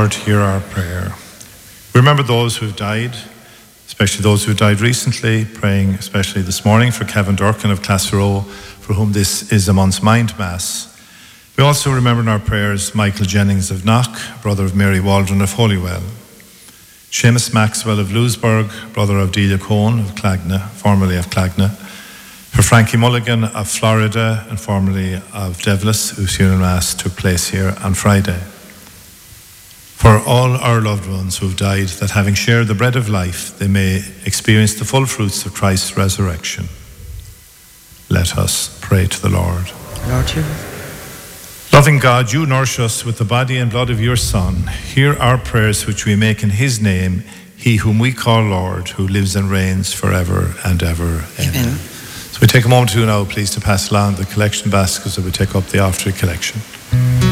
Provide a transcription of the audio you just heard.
Lord, hear our prayer. Remember those who have died, especially those who have died recently, praying especially this morning for Kevin Durkin of Classrow, for whom this is a month's mind mass. We also remember in our prayers Michael Jennings of Knock, brother of Mary Waldron of Holywell, Seamus Maxwell of Lewisburg, brother of Delia Cohn of Clagna, formerly of Clagna, for Frankie Mulligan of Florida and formerly of Devlis, whose funeral mass took place here on Friday. For all our loved ones who have died, that having shared the bread of life, they may experience the full fruits of Christ's resurrection. Let us pray to the Lord. Lord, you. Loving God, you nourish us with the body and blood of your Son. Hear our prayers which we make in his name, he whom we call Lord, who lives and reigns forever and ever. Amen. So we take a moment or two now, please, to pass along the collection baskets that we take up the after collection.